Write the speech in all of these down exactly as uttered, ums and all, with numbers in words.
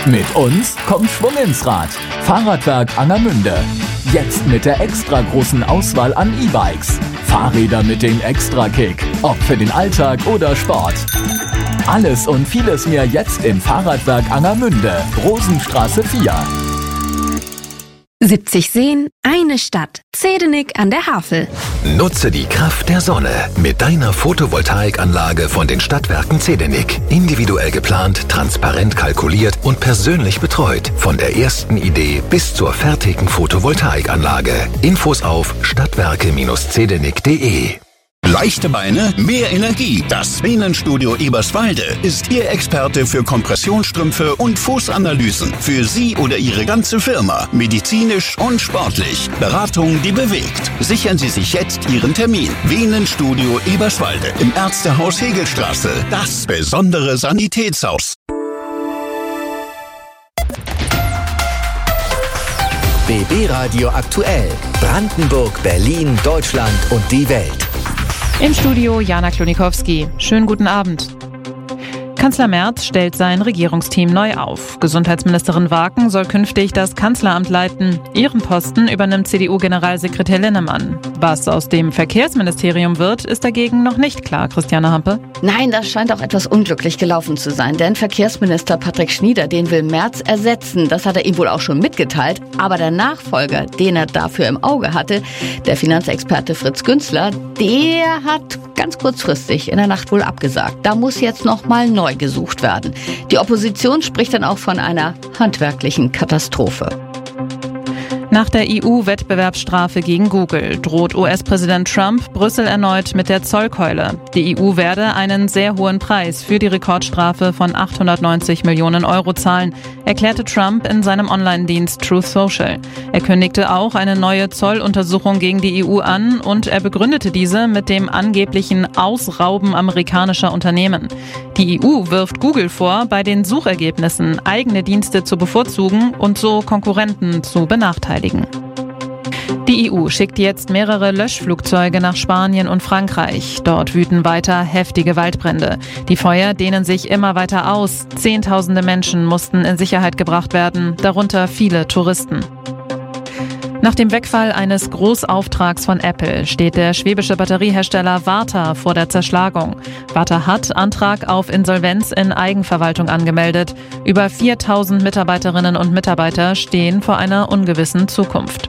Mit uns kommt Schwung ins Rad. Fahrradwerk Angermünde. Jetzt mit der extra großen Auswahl an E-Bikes. Fahrräder mit dem Extra-Kick. Ob für den Alltag oder Sport. Alles und vieles mehr jetzt im Fahrradwerk Angermünde. Rosenstraße vier. siebzig Seen, eine Stadt. Zedenik an der Havel. Nutze die Kraft der Sonne mit deiner Photovoltaikanlage von den Stadtwerken Zedenik. Individuell geplant, transparent kalkuliert und persönlich betreut. Von der ersten Idee bis zur fertigen Photovoltaikanlage. Infos auf stadtwerke Bindestrich zedenik punkt de. Leichte Beine, mehr Energie. Das Venenstudio Eberswalde ist Ihr Experte für Kompressionsstrümpfe und Fußanalysen. Für Sie oder Ihre ganze Firma. Medizinisch und sportlich. Beratung, die bewegt. Sichern Sie sich jetzt Ihren Termin. Venenstudio Eberswalde im Ärztehaus Hegelstraße. Das besondere Sanitätshaus. B B Radio aktuell. Brandenburg, Berlin, Deutschland und die Welt. Im Studio Jana Klonikowski. Schönen guten Abend. Kanzler Merz stellt sein Regierungsteam neu auf. Gesundheitsministerin Waken soll künftig das Kanzleramt leiten. Ihren Posten übernimmt C D U-Generalsekretär Linnemann. Was aus dem Verkehrsministerium wird, ist dagegen noch nicht klar, Christiane Hampe. Nein, das scheint auch etwas unglücklich gelaufen zu sein, denn Verkehrsminister Patrick Schnieder, den will Merz ersetzen. Das hat er ihm wohl auch schon mitgeteilt. Aber der Nachfolger, den er dafür im Auge hatte, der Finanzexperte Fritz Günzler, der hat ganz kurzfristig in der Nacht wohl abgesagt. Da muss jetzt noch mal neu gesucht werden. Die Opposition spricht dann auch von einer handwerklichen Katastrophe. Nach der E U-Wettbewerbsstrafe gegen Google droht U S-Präsident Trump Brüssel erneut mit der Zollkeule. Die E U werde einen sehr hohen Preis für die Rekordstrafe von achthundertneunzig Millionen Euro zahlen, erklärte Trump in seinem Online-Dienst Truth Social. Er kündigte auch eine neue Zolluntersuchung gegen die E U an und er begründete diese mit dem angeblichen Ausrauben amerikanischer Unternehmen. Die E U wirft Google vor, bei den Suchergebnissen eigene Dienste zu bevorzugen und so Konkurrenten zu benachteiligen. Die E U schickt jetzt mehrere Löschflugzeuge nach Spanien und Frankreich. Dort wüten weiter heftige Waldbrände. Die Feuer dehnen sich immer weiter aus. Zehntausende Menschen mussten in Sicherheit gebracht werden, darunter viele Touristen. Nach dem Wegfall eines Großauftrags von Apple steht der schwäbische Batteriehersteller Varta vor der Zerschlagung. Varta hat Antrag auf Insolvenz in Eigenverwaltung angemeldet. Über viertausend Mitarbeiterinnen und Mitarbeiter stehen vor einer ungewissen Zukunft.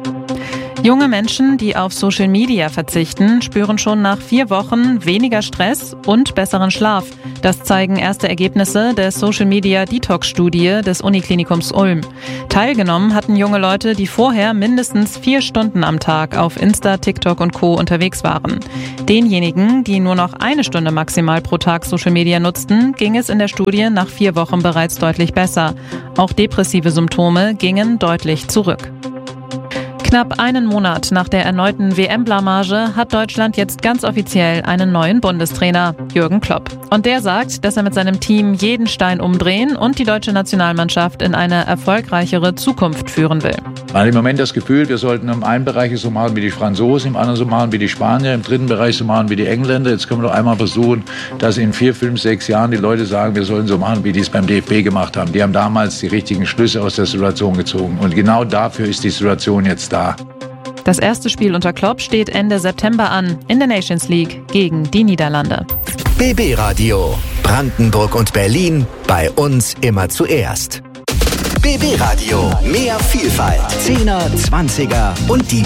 Junge Menschen, die auf Social Media verzichten, spüren schon nach vier Wochen weniger Stress und besseren Schlaf. Das zeigen erste Ergebnisse der Social Media Detox-Studie des Uniklinikums Ulm. Teilgenommen hatten junge Leute, die vorher mindestens vier Stunden am Tag auf Insta, TikTok und Co. unterwegs waren. Denjenigen, die nur noch eine Stunde maximal pro Tag Social Media nutzten, ging es in der Studie nach vier Wochen bereits deutlich besser. Auch depressive Symptome gingen deutlich zurück. Knapp einen Monat nach der erneuten W M-Blamage hat Deutschland jetzt ganz offiziell einen neuen Bundestrainer, Jürgen Klopp. Und der sagt, dass er mit seinem Team jeden Stein umdrehen und die deutsche Nationalmannschaft in eine erfolgreichere Zukunft führen will. Man hat im Moment das Gefühl, wir sollten im einen Bereich so machen wie die Franzosen, im anderen so machen wie die Spanier, im dritten Bereich so machen wie die Engländer. Jetzt können wir doch einmal versuchen, dass in vier, fünf, sechs Jahren die Leute sagen, wir sollen so machen, wie die es beim D F B gemacht haben. Die haben damals die richtigen Schlüsse aus der Situation gezogen. Und genau dafür ist die Situation jetzt da. Das erste Spiel unter Klopp steht Ende September an, in der Nations League gegen die Niederlande. B B Radio. Brandenburg und Berlin. Bei uns immer zuerst. B B Radio. Mehr Vielfalt. Zehner, Zwanziger und die